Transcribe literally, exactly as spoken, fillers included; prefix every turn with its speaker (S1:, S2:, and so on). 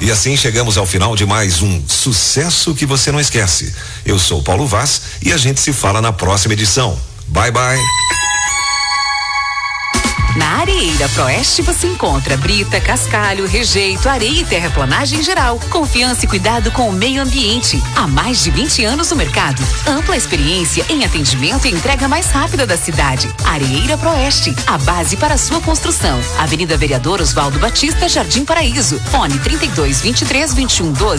S1: E assim chegamos ao final de mais um Sucesso que você não esquece. Eu sou o Paulo Vaz e a gente se fala na próxima edição. Bye, bye.
S2: Na Areeira Proeste você encontra brita, cascalho, rejeito, areia e terraplanagem em geral. Confiança e cuidado com o meio ambiente. Há mais de vinte anos no mercado. Ampla experiência em atendimento e entrega mais rápida da cidade. Areeira Proeste, a base para a sua construção. Avenida Vereador Oswaldo Batista, Jardim Paraíso. Fone trinta e dois, vinte e três, vinte e um, doze.